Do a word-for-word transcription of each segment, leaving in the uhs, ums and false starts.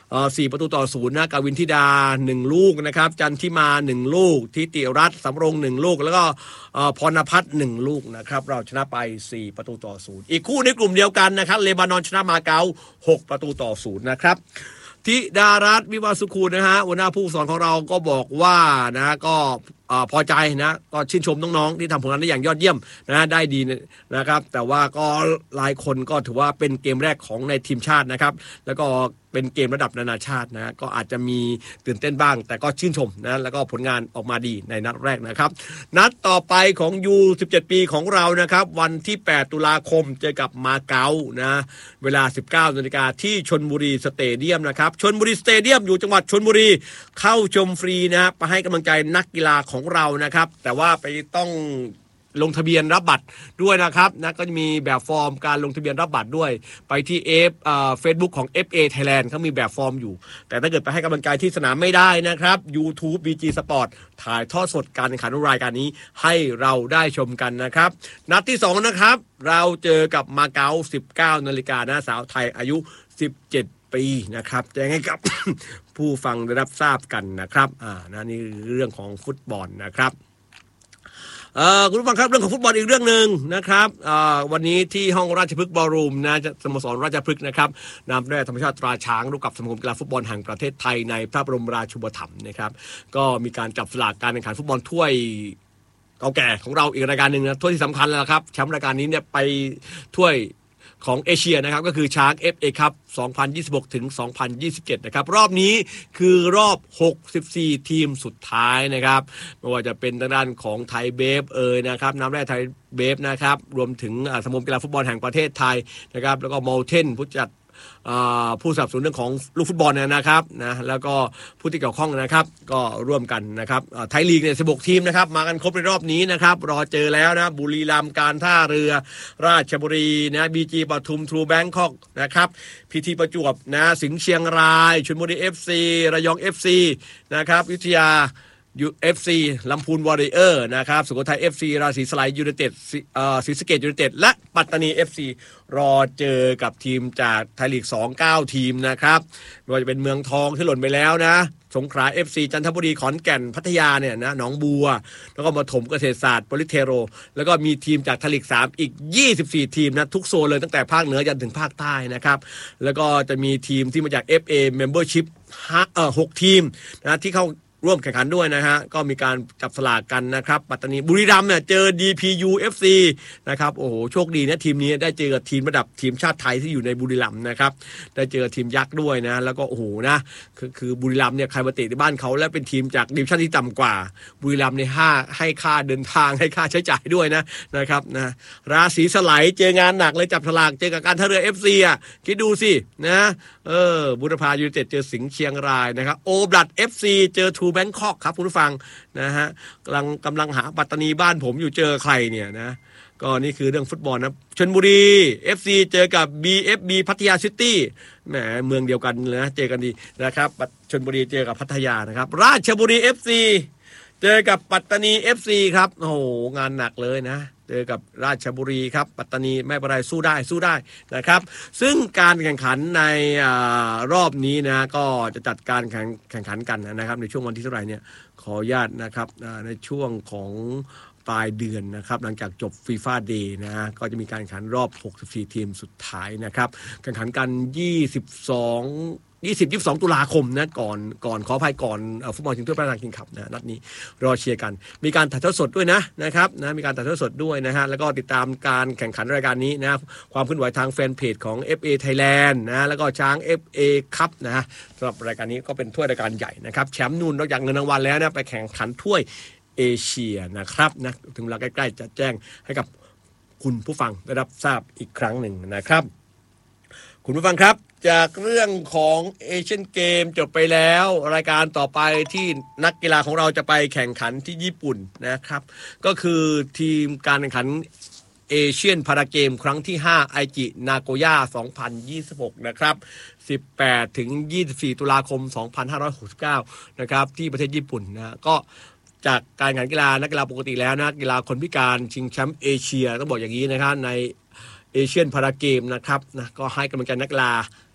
เอ่อสี่ประตูต่อศูนย์นะกวินธิดาหนึ่งลูกนะครับจันทิมาหนึ่งลูกทิติรัตน์สำรงหนึ่งลูกแล้วก็เอ่อพรณพัฒน์หนึ่งลูกนะครับเราชนะไปสี่ประตูต่อศูนย์อีกคู่ในกลุ่มเดียวกันนะครับเลบานอนชนะมาเก๊าหกประตูต่อศูนย์นะครับธิดารัตน์วิวาสุคูนะฮะหัวหน้าผู้สอนของเราก็บอกว่านะก็พอใจนะก็ชื่นชมน้องๆที่ทำผลงานได้อย่างยอดเยี่ยมนะได้ดีนะครับแต่ว่าก็หลายคนก็ถือว่าเป็นเกมแรกของในทีมชาตินะครับแล้วก็เป็นเกมระดับนานาชาตินะก็อาจจะมีตื่นเต้นบ้างแต่ก็ชื่นชมนะแล้วก็ผลงานออกมาดีในนัดแรกนะครับนัดต่อไปของ ยู สิบเจ็ด ปีของเรานะครับวันที่แปดตุลาคมเจอกับมาเก๊านะเวลา สิบเก้านาฬิกา นที่ชลบุรีสเตเดียมนะครับชลบุรีสเตเดียมอยู่จังหวัดชลบุรีเข้าชมฟรีนะไปให้กำลังใจนักกีฬาของเรานะครับแต่ว่าไปต้องลงทะเบียนรับบัตรด้วยนะครับนะก็จะมีแบบฟอร์มการลงทะเบียนรับบัตรด้วยไปที่เอฟเอ่อ Facebook ของ เอฟ เอ Thailand เขามีแบบฟอร์มอยู่แต่ถ้าเกิดไปให้กำลังใจที่สนามไม่ได้นะครับ YouTube บี จี Sport ถ่ายทอดสดการแข่งขันรายการนี้ให้เราได้ชมกันนะครับนัดที่สองนะครับเราเจอกับมาเก๊า สิบเก้านาฬิกานะสาวไทยอายุสิบเจ็ดปีนะครับแจ้งให้กับ ผู้ฟังได้รับทราบกันนะครับอ่านะนี่เรื่องของฟุตบอลนะครับเอ่อคุณผู้ฟังครับเรื่องของฟุตบอลอีกเรื่องนึงนะครับเอ่อวันนี้ที่ห้องราชพฤกษ์บอลรูมนะสโมสรราชพฤกษ์นะครับนำแร่ธรรมชาติตราช้างร่วมกับสมาคมกีฬาฟุตบอลแห่งประเทศไทยในพระบรมราชูปถัมภ์นะครับก็มีการจับสลากการแข่งขันฟุตบอลถ้วยเก่าแก่ของเราอีกรายการนึงนะถ้วยที่สำคัญแล้วครับแชมป์รายการนี้เนี่ยไปถ้วยของเอเชียนะครับก็คือช้าง เอฟ เอ Cup สองพันยี่สิบหกถึงสองพันยี่สิบเจ็ดนะครับรอบนี้คือรอบหกสิบสี่ทีมสุดท้ายนะครับไม่ว่าจะเป็นทางด้านของไทยเบฟเอ่ยนะครับน้ำแร่ไทยเบฟนะครับรวมถึงสมาคมกีฬาฟุตบอลแห่งประเทศไทยนะครับแล้วก็มอลเทนผู้จัดผู้สนับสนุนเรื่องของลูกฟุตบอลนะครับนะแล้วก็ผู้ที่เกี่ยวข้องนะครับก็ร่วมกันนะครับไทยลีกเนี่ยสิบหกทีมนะครับมากันครบในรอบนี้นะครับรอเจอแล้วนะบุรีรัมย์การท่าเรือราชบุรีนะบีจีปทุมทรูแบงคอกนะครับพีทีประจวบนะสิงห์เชียงรายชลบุรี เอฟ ซี ระยอง เอฟ ซี นะครับอยุธยายู เอฟ ซี ลำพูนวอริเออร์นะครับสุโขทัย เอฟ ซี ราศีสไลยูไนเต็ดเอ่อศรีสะเกษยูไนเต็ดและปัตตานี เอฟ ซี รอเจอกับทีมจากไทยลีกสอง เก้าทีมนะครับไม่ว่าจะเป็นเมืองทองที่หล่นไปแล้วนะสงขลา เอฟ ซี จันทบุรีขอนแก่นพัทยาเนี่ยนะหนองบัวแล้วก็ปฐมเกษตรศาสตร์โปลิเทโรแล้วก็มีทีมจากไทยลีกสามอีกยี่สิบสี่ทีมนะทุกโซนเลยตั้งแต่ภาคเหนือจนถึงภาคใต้นะครับแล้วก็จะมีทีมที่มาจาก เอฟ เอ Membership เอ่อหกทีมนะที่เข้าร่วมแข่งขันด้วยนะฮะก็มีการจับสลากกันนะครับปัตตานีบุรีรัมย์เนี่ยเจอ ดี พี ยู เอฟ ซี นะครับโอ้โหโชคดีนะทีมนี้ได้เจอกับทีมระดับทีมชาติไทยที่อยู่ในบุรีรัมย์นะครับได้เจอทีมยักษ์ด้วยนะแล้วก็โอ้โหนะคือคือบุรีรัมย์เนี่ยใครมาเตะในบ้านเขาและเป็นทีมจากดิวิชั่นที่ต่ำกว่าบุรีรัมย์ในห้าให้ค่าเดินทางให้ค่าใช้จ่ายด้วยนะนะครับนะราศีสไลเจองานหนักเลยจับสลากเจอกับการท่าเรือ เอฟ ซี อ่ะคิดดูสินะเออบุรพายูไนเต็ดเจอสิงห์เชียงรายนะครับโอบลัด เอฟ ซี เจอทูแบงคอกครับคุณผู้ฟังนะฮะกำลังกำลังหาปัตตานีบ้านผมอยู่เจอใครเนี่ยนะก็นี่คือเรื่องฟุตบอลนะชลบุรี เอฟ ซี เจอกับ บี เอฟ บี พัทยาซิตี้แหมเมืองเดียวกันเลยนะเจอกันดีนะครับชลบุรีเจอกับพัทยานะครับราชบุรี เอฟ ซี เจอกับปัตตานี เอฟ ซี ครับโอ้โหงานหนักเลยนะเจอกับราชบุรีครับปัตตานีไม่เป็นไรสู้ได้สู้ได้นะครับซึ่งการแข่งขันในรอบนี้นะก็จะจัดการแข่งแข่งขันกันนะครับในช่วงวันที่เท่าไหร่เนี่ยขออนุญาตนะครับในช่วงของปลายเดือนนะครับหลังจากจบฟีฟ่าเดย์นะฮะก็จะมีการแข่งขันรอบหกสิบสี่ทีมสุดท้ายนะครับแข่งขันกันยี่สิบสองยี่สิบ ยี่สิบสองตุลาคมนะก่อนก่อนขออภัยก่อนฟุตบอลชิงถ้วยพระราชทานคิงส์คัพนะนัดนี้รอเชียร์กันมีการถ่ายทอดสดด้วยนะนะครับนะมีการถ่ายทอดสดด้วยนะฮะแล้วก็ติดตามการแข่งขันรายการนี้นะความเคลื่อนไหวทางแฟนเพจของ เอฟ เอ Thailand นะแล้วก็ช้าง เอฟ เอ Cup นะสำหรับรายการนี้ก็เป็นถ้วยรายการใหญ่นะครับแชมป์นู่นนอกจากเงินรางวัลแล้วนะไปแข่งขันถ้วยเอเชียนะครับนะถึงเวลาใกล้ๆจะแจ้งให้กับคุณผู้ฟังได้รับทราบอีกครั้งหนึ่งนะครับคุณผู้ฟังครับจากเรื่องของเอเชียนเกมจบไปแล้วรายการต่อไปที่นักกีฬาของเราจะไปแข่งขันที่ญี่ปุ่นนะครับก็คือทีมการแข่งขันเอเชียนพาราเกมครั้งที่ห้าไอจินาโกย่าสองพันยี่สิบหกนะครับสิบแปดถึงยี่สิบสี่ตุลาคมสองพันห้าร้อยหกสิบเก้านะครับที่ประเทศญี่ปุ่นนะก็จากการแข่งขันกีฬานักกีฬาปกติแล้วนะกีฬาคนพิการชิงแชมป์เอเชียต้องบอกอย่างนี้นะครับในเอเชียนพาราเกมนะครับนะก็ให้กำลังใจนักกีฬา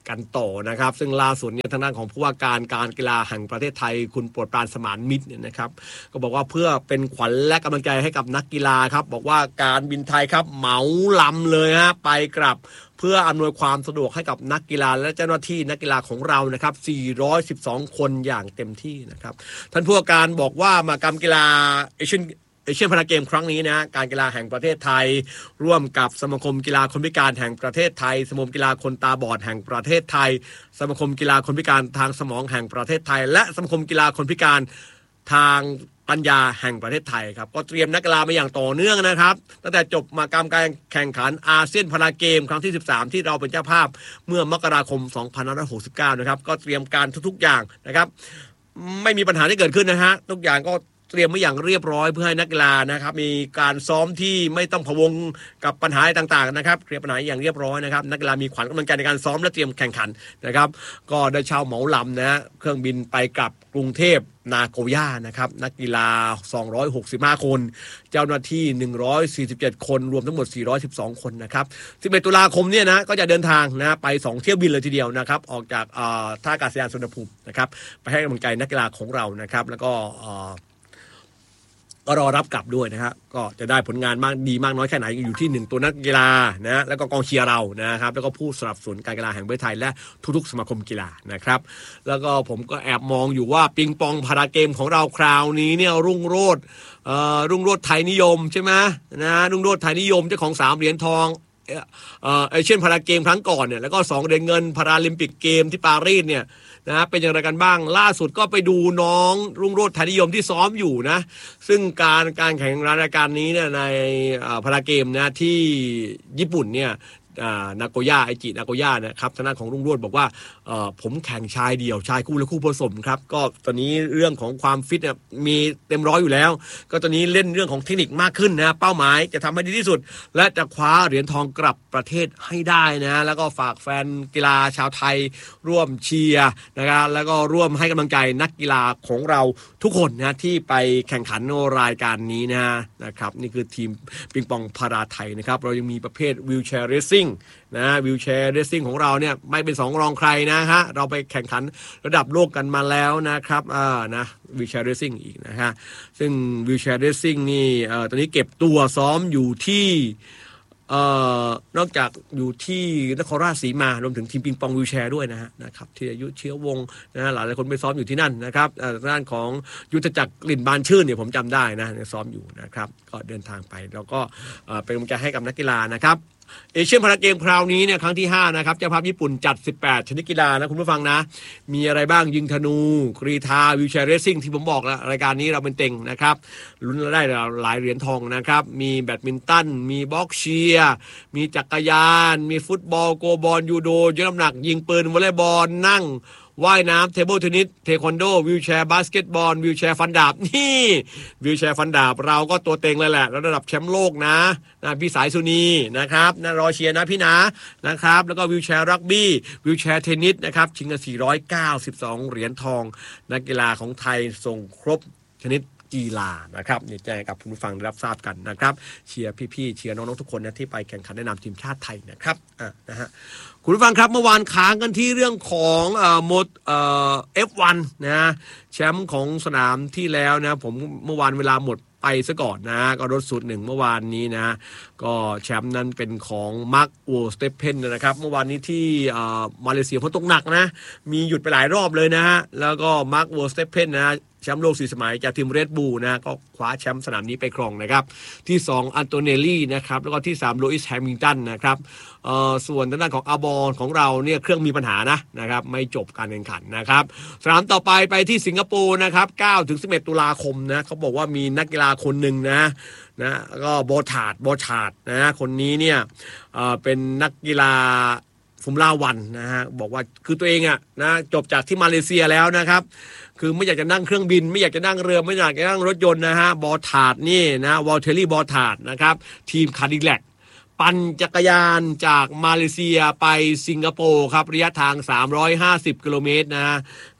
กันต่อนะครับซึ่งล่าสุดเนี่ยทางด้านของผู้ว่าการการกีฬาแห่งประเทศไทยคุณโปรดปรานสมานมิตรเนี่ยนะครับก็บอกว่าเพื่อเป็นขวัญและกำลังใจให้กับนักกีฬาครับบอกว่าการบินไทยครับเหมาลำเลยฮะไปกลับเพื่ออำนวยความสะดวกให้กับนักกีฬาและเจ้าหน้าที่นักกีฬาของเรานะครับสี่ร้อยสิบสองคนอย่างเต็มที่นะครับท่านผู้ว่าการบอกว่ามหกรรมกีฬาเอเชียนเอเชียนพาราเกมครั้งนี้นะการกีฬาแห่งประเทศไทยร่วมกับสมาคมกีฬาคนพิการแห่งประเทศไทยสมาคมกีฬาคนตาบอดแห่งประเทศไทยสมาคมกีฬาคนพิการทางสมองแห่งประเทศไทยและสมาคมกีฬาคนพิการทางปัญญาแห่งประเทศไทยครับก็เตรียมนักกีฬามาอย่างต่อเนื่องนะครับตั้งแต่จบมากรรมการแข่งขันอาเซียนพาราเกมครั้งที่สิบสามที่เราเป็นเจ้าภาพเมื่อมกราคมสองพันห้าร้อยหกสิบเก้านะครับก็เตรียมการทุกๆอย่างนะครับไม่มีปัญหาที่เกิดขึ้นนะฮะทุกอย่างก็เตรียมไว้อย่างเรียบร้อยเพื่อให้นักกีฬานะครับมีการซ้อมที่ไม่ต้องพะวงกับปัญหาต่างๆนะครับเคลียร์ปัญหาอย่างเรียบร้อยนะครับนักกีฬามีขวัญกำลังใจในการซ้อมและเตรียมแข่งขันนะครับก็ได้เช่าเหมาลำนะเครื่องบินไปกลับกรุงเทพนาโกย่านะครับนักกีฬาสองร้อยหกสิบห้าคนเจ้าหน้าที่หนึ่งร้อยสี่สิบเจ็ดคนรวมทั้งหมดสี่ร้อยสิบสองคนนะครับสิบเอ็ดตุลาคมเนี่ยนะก็จะเดินทางนะไปสองเที่ยวบินเลยทีเดียวนะครับออกจากท่าอากาศยานสุวรรณภูมินะครับไปให้กำลังใจนักกีฬาของเรานะครับแล้วก็ก็รอรับกลับด้วยนะฮะก็จะได้ผลงานมากดีมากน้อยแค่ไหนอยู่ที่หนึ่งตัวนักกีฬานะแล้วก็กองเชียร์เรานะครับแล้วก็ผู้สนับสนุนการกีฬาแห่งประเทศไทยและทุกๆสมาคมกีฬานะครับแล้วก็ผมก็แอบมองอยู่ว่าปิงปองพาราเกมของเราคราวนี้เนี่ยรุ่งโรจน์เอ่อรุ่งโรจน์ไทยนิยมใช่ไหมนะรุ่งโรจน์ไทยนิยมเจ้าของสามเหรียญทองเอ่อเอเชียนพาราเกมครั้งก่อนเนี่ยแล้วก็สองเหรียญเงินพาราลิมปิกเกมที่ปารีสเนี่ยนะเป็นอย่างไรกันบ้างล่าสุดก็ไปดูน้องรุ่งโรจน์ไทยนิยมที่ซ้อมอยู่นะซึ่งการการแข่งรายการนี้เนี่ยในพาราเกมนะที่ญี่ปุ่นเนี่ยนาโกย่าไอจินาโกย่านะครับทางด้านของรุ่งโรจน์บอกว่าผมแข่งชายเดี่ยวชายคู่และคู่ผสมครับก็ตอนนี้เรื่องของความฟิตเนี่ยมีเต็มร้อยอยู่แล้วก็ตอนนี้เล่นเรื่องของเทคนิคมากขึ้นนะเป้าหมายจะทำให้ดีที่สุดและจะคว้าเหรียญทองกลับประเทศให้ได้นะแล้วก็ฝากแฟนกีฬาชาวไทยร่วมเชียร์นะครับแล้วก็ร่วมให้กำลังใจนักกีฬาของเราทุกคนนะที่ไปแข่งขันรายการนี้นะนะครับนี่คือทีมปิงปองพาราไทยนะครับเรายังมีประเภทวีลแชร์เรซซิ่งนะวิวแชร์เรซซิ่งของเราเนี่ยไม่เป็นสองรองใครนะฮะเราไปแข่งขันระดับโลกกันมาแล้วนะครับอ่านะวิวแชร์เรซซิ่งอีกนะฮะซึ่งวิวแชร์เรซซิ่งนี่เอ่อตอนนี้เก็บตัวซ้อมอยู่ที่เอ่อนอกจากอยู่ที่นครราชสีมารวมถึงทีมปิงปองวิวแชร์ด้วยนะฮะนะครับที่อายุเชื้อวงนะหลายหลายคนไปซ้อมอยู่ที่นั่นนะครับด้านของยุทธจักรกลิ่นบานชื่นเนี่ยผมจำได้นะซ้อมอยู่นะครับก็เดินทางไปแล้วก็เป็นกำลังใจให้กับนักกีฬานะครับเอเชียนพาราเกมคราวนี้เนี่ยครั้งที่ห้านะครับเจ้าภาพญี่ปุ่นจัดสิบแปดชนิดกีฬานะคุณผู้ฟังนะมีอะไรบ้างยิงธนูกรีฑาวิวแชร์เรซซิ่งที่ผมบอกแล้วรายการนี้เราเป็นเต็งนะครับลุ้นได้หลายเหรียญทองนะครับมีแบดมินตันมีบ็อกเชียร์มีจักรยานมีฟุตบอลโกบอลยูโดยกน้ำหนักยิงปืนวอลเลย์บอลนั่งว่ายน้ำเทเบิลเทนนิสเทควันโดวิวแชร์บาสเกตบอลวิวแชร์ฟันดาบนี่วิวแชร์ฟันดาบเราก็ตัวเต็งเลยแหละระดับแชมป์โลกนะนะพี่สายสุนีนะครับนะรอเชียร์นะพี่นะนะครับแล้วก็วิวแชร์รักบี้วิวแชร์เทนนิสนะครับชิงกันสี่ร้อยเก้าสิบสองเหรียญทองนักกีฬาของไทยส่งครบชนิดกีฬานะครับนี่แจ้งกับคุณผู้ฟังได้รับทราบกันนะครับเชียร์พี่ๆเชียร์น้องๆทุกคนนะที่ไปแข่งขันในนามทีมชาติไทยนะครับอ่ะนะฮะคุณผู้ฟังครับเมื่อวานค้างกันที่เรื่องของเอ่อโมดเอ่อ เอฟ วัน นะแชมป์ของสนามที่แล้วนะผมเมื่อวานเวลาหมดไปซะก่อนนะก็รถสูตรหนึ่งเมื่อวานนี้นะก็แชมป์นั้นเป็นของมาร์คโวสเตเพนนะครับเมื่อวานนี้ที่มาเลเซียฝนตกหนักนะมีหยุดไปหลายรอบเลยนะฮะแล้วก็มาร์คโวสเตเพนนะแชมป์โลกสี่สมัยจากทีมเรดบูลนะก็คว้าแชมป์สนามนี้ไปครองนะครับที่สองอันโตเนลลี่นะครับแล้วก็ที่สามโลอิสแฮมิลตันนะครับเอ่อส่วนทางด้านของอาบอนของเราเนี่ยเครื่องมีปัญหานะนะครับไม่จบการแข่งขันนะครับสนามต่อไปไปที่สิงคโปร์นะครับเก้าถึงสิบเอ็ดตุลาคมนะเขาบอกว่ามีนักกีฬาคนหนึ่งนะนะก็โบชาดโบชาดนะคนนี้เนี่ยเอ่อเป็นนักกีฬาฟอร์มูล่าวันนะฮะบอกว่าคือตัวเองอ่ะนะจบจากที่มาเลเซียแล้วนะครับคือไม่อยากจะนั่งเครื่องบินไม่อยากจะนั่งเรือไม่อยากจะนั่งรถยนต์นะฮะบอทาดนี่นะวอลเทอรี่บอทาดนะครับทีมคาร์ดิแลกปั่นจักรยานจากมาเลเซียไปสิงคโปร์ครับระยะทางสามร้อยห้าสิบกิโลเมตรนะฮะ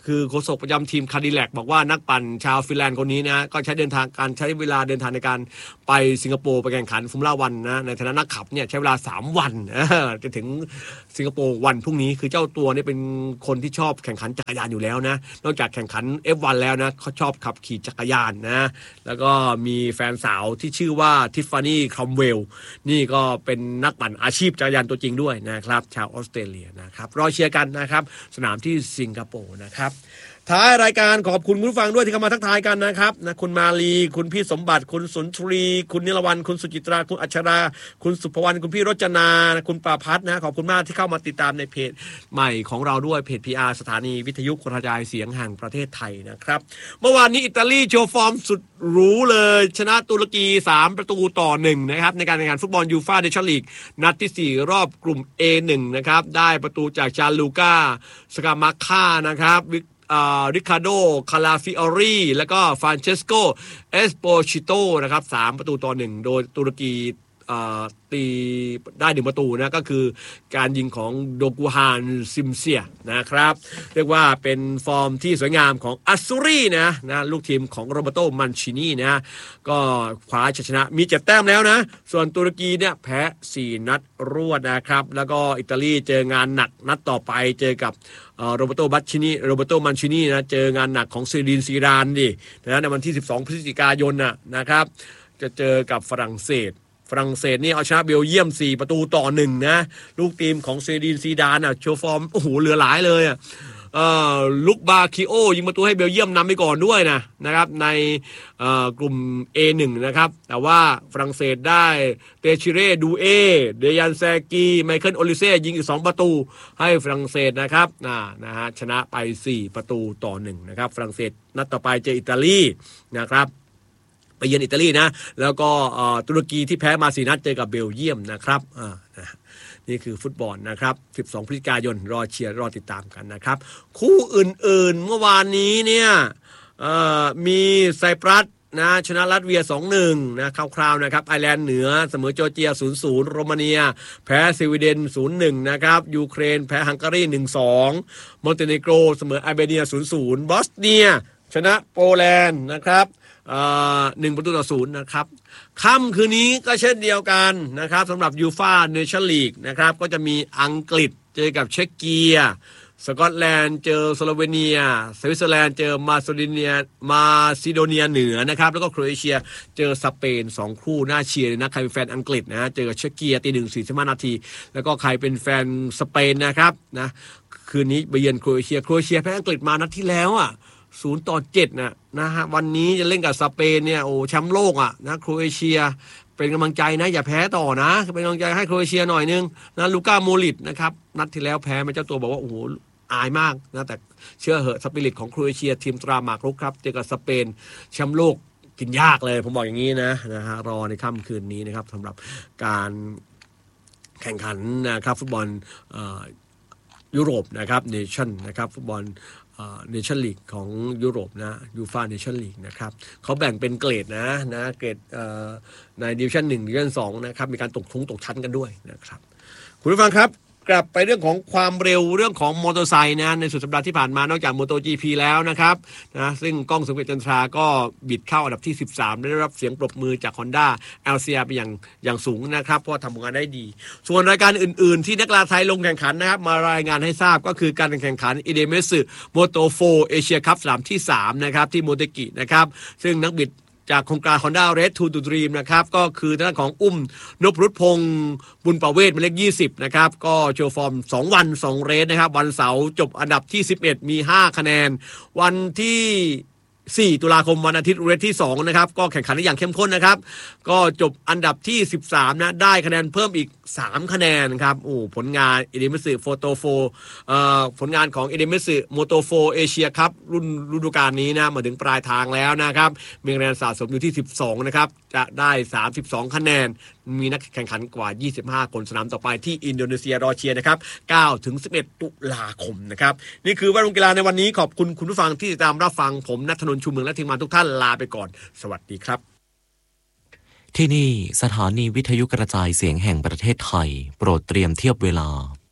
คือโฆษกประจำทีมคาดิแลกบอกว่านักปั่นชาวฟินแลนด์คนนี้นะก็ใช้เดินทางการใช้เวลาเดินทางในการไปสิงคโปร์ไปแข่งขันฟอร์มูล่าวันนะในฐานะนักขับเนี่ยใช้เวลาสามวันจะถึงสิงคโปร์วันพรุ่งนี้คือเจ้าตัวนี่เป็นคนที่ชอบแข่งขันจักรยานอยู่แล้วนะนอกจากแข่งขัน เอฟ วัน แล้วนะเขาชอบขับขี่จักรยานนะแล้วก็มีแฟนสาวที่ชื่อว่าทิฟฟานี่ครัมเวลนี่ก็เป็นนักปั่นอาชีพจักรยานตัวจริงด้วยนะครับชาวออสเตรเลียนะครับรอเชียร์กันนะครับสนามที่สิงคโปร์นะครับท้ายรายการขอบคุณคุณผู้ฟังด้วยที่เข้ามาทักทายกันนะครับนะคุณมาลีคุณพี่สมบัติคุณสุนทรีคุณนิรวรรณคุณสุจิตราคุณอัชราคุณสุภวรรณคุณพี่รจนาคุณปราพัฒน์นะขอบคุณมากที่เข้ามาติดตามในเพจใหม่ของเราด้วยเพจ พี อาร์ สถานีวิทยุกระจายเสียงแห่งประเทศไทยนะครับเมื่อวานนี้อิตาลีโชว์ฟอร์มสุดหรูเลยชนะตุรกีสามประตูต่อหนึ่งนะครับในการแข่งขันฟุตบอลยูฟ่าเนชั่นลีกนัดที่สี่รอบกลุ่ม เอ หนึ่ง นะครับได้ประตูจากจานลูก้าสกามาค่านะครับริคาร์โดคาลาฟิออรีแล้วก็ฟรานเชสโกเอสโปชิโตนะครับสามประตูต่อหนึ่งโดยตุรกีตีได้หนึ่งประตูนะก็คือการยิงของโดกูฮานซิมเซียนะครับเรียกว่าเป็นฟอร์มที่สวยงามของอัสซูรีนะนะลูกทีมของโรเบโตมันชินีนะก็คว้าชัยชนะมีเจ็ดแต้มแล้วนะส่วนตุรกีเนี่ยแพ้สี่นัดรวดนะครับแล้วก็อิตาลีเจองานหนักนัดต่อไปเจอกับโรเบโตบัชชินีโรเบโตมันชินีนะเจองานหนักของซีดินซีดานดินะในวันที่สิบสองพฤศจิกายนนะนะครับจะเจอกับฝรั่งเศสฝรั่งเศสนี่เอาชนะเบลเยียมสี่ประตูต่อหนึ่งนะลูกทีมของเซดินซีดานอ่ะโชว์ฟอร์มโอ้โหเหลือหลายเลยอ่ะเอ่อลุกบาคิโอยิงประตูให้เบลเยียมนำไปก่อนด้วยนะนะครับในเอ่อกลุ่ม เอ หนึ่ง นะครับแต่ว่าฝรั่งเศสได้เตชิเร่ดูเอเดยันแซกีไมเคิลโอลิเซ่ยิงอีกสองประตูให้ฝรั่งเศสนะครับนะนะฮะชนะไปสี่ประตูต่อหนึ่งนะครับฝรั่งเศสนัดต่อไปเจออิตาลีนะครับไปเยือนอิตาลีนะแล้วก็ตุรกีที่แพ้มาสี่นัดเจอกับเบลเยียมนะครับอ่านะนี่คือฟุตบอลนะครับสิบสองพฤศจิกายนรอเชียร์รอติดตามกันนะครับคู่อื่นๆเมื่อวานนี้เนี่ยมีไซปรัสนะชนะลัตเวีย สองหนึ่ง นะคร่าวๆนะครับไอร์แลนด์เหนือเสมอจอร์เจีย ศูนย์ศูนย์ โรมาเนียแพ้สวีเดน ศูนย์หนึ่ง นะครับยูเครนแพ้ฮังการี หนึ่งสอง มอนเตเนโกรเสมออาร์เมเนีย ศูนย์ศูนย์ บอสเนียชนะโปแลนด์นะครับหนึ่งประตูต่อศูนย์นะครับค่ำคืนนี้ก็เช่นเดียวกันนะครับสำหรับยูฟ่าเนชั่นลีกนะครับก็จะมีอังกฤษเจอกับเช็กเกียสกอตแลนด์เจอสโลเวเนียสวิตเซอร์แลนด์เจอมาซิโดเนียมาซิโดเนียเหนือนะครับแล้วก็โครเอเชียเจอสเปนสองคู่น่าเชียร์เลยนะใครเป็นแฟนอังกฤษนะเจอกับเช็กเกียตีหนึ่งสี่สิบห้านาทีแล้วก็ใครเป็นแฟนสเปนนะครับนะคืนนี้ไปเยือนโครเอเชียโครเอเชียแพ้อังกฤษมานัดที่แล้วอ่ะศูนย์ต่อเจ็ดนะนะฮะวันนี้จะเล่นกับสเปนเนี่ยโอ้แชมป์โลกอ่ะนะโครเอเชียเป็นกำลังใจนะอย่าแพ้ต่อนะเป็นกำลังใจให้โครเอเชียหน่อยนึงนะลูก้าโมลิตนะครับนัดที่แล้วแพ้มาเจ้าตัวบอกว่าโอ้โหอายมากนะแต่เชื่อเหอะสปิริตของโครเอเชียทีมตราหมากรุกครับเจอกับสเปนแชมป์โลกกินยากเลยผมบอกอย่างนี้นะนะฮะรอในค่ำคืนนี้นะครับสำหรับการแข่งขันนะครับฟุตบอลยุโรปนะครับเนชั่นนะครับฟุตบอลเนชั่นลีกของยุโรปนะยูฟ่าเนชั่นลีกนะครับเขาแบ่งเป็นเกรดนะนะเกรดในดิวิชั่นหนึ่งดิวิชั่นสองนะครับมีการตกทุ้งตกชั้นกันด้วยนะครับคุณผู้ฟังครับกลับไปเรื่องของความเร็วเรื่องของมอเตอร์ไซค์นะในสุดสัปดาห์ที่ผ่านมานอกจาก MotoGP แล้วนะครับนะซึ่งก้องสมเกียรติจันทราก็บิดเข้าอันดับที่สิบสามได้รับเสียงปรบมือจาก Honda แอล ซี อาร์ ไปอย่างอย่างสูงนะครับเพราะทำงานได้ดีส่วนรายการอื่นๆที่นักกีฬาไทยลงแข่งขันนะครับมารายงานให้ทราบก็คือการแข่งขัน อิ ดี เอ็ม เอส Moto โฟร์ Asia Cup สนามที่สามนะครับที่โมเตกินะครับซึ่งนักบิดจากโครงการ Honda Red to the Dream นะครับก็คือทางด้านของอุ้มนพรุตพงษ์บุญประเวศหมายเลขยี่สิบนะครับก็โชว์ฟอร์มสองวันสองเรสนะครับวันเสาร์จบอันดับที่สิบเอ็ดมีห้าคะแนนวันที่สี่ตุลาคมวันอาทิตย์เรสที่สองนะครับก็แข่งขันได้อย่างเข้มข้นนะครับก็จบอันดับที่สิบสามนะได้คะแนนเพิ่มอีกสามคะแนนครับโอ้ผลงาน เอ ดี เอ็ม เอส Photo โฟร์เอ่อผลงานของ เอ ดี เอ็ม เอส Moto โฟร์ Asia Cup รุ่นฤดูกาลนี้นะมาถึงปลายทางแล้วนะครับมีคะแนนสะสมอยู่ที่สิบสองนะครับจะได้สามสิบสองคะแนนมีนักแข่งขันกว่ายี่สิบห้าคนสนามต่อไปที่อินโดนีเซียรอเชียนะครับเก้าถึงสิบเอ็ดตุลาคมนะครับนี่คือแวดวงกีฬาในวันนี้ขอบคุณคุณผู้ฟังที่ติดตามรับฟังผมณัฐนนท์ชูเมืองและทีมงานทุกท่านลาไปก่อนสวัสดีครับที่นี่สถานีวิทยุกระจายเสียงแห่งประเทศไทยโปรดเตรียมเทียบเวลา